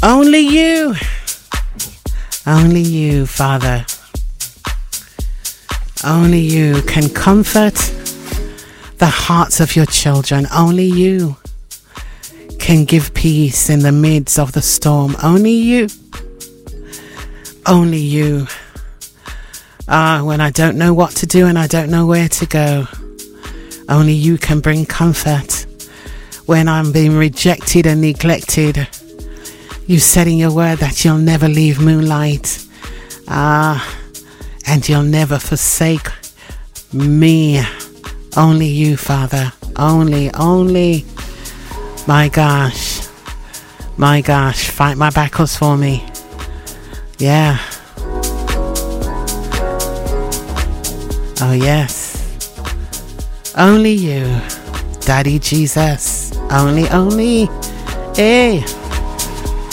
Only you. Only you, Father. Only you can comfort the hearts of your children. Only you can give peace in the midst of the storm. Only you. Only you. When I don't know what to do and I don't know where to go, only you can bring comfort. When I'm being rejected and neglected, you said in your word that you'll never leave Moonlight. And you'll never forsake me. Only you, Father. Only. My gosh. Fight my battles for me. Yeah. Oh, yes. Only you, Daddy Jesus. Only. Hey.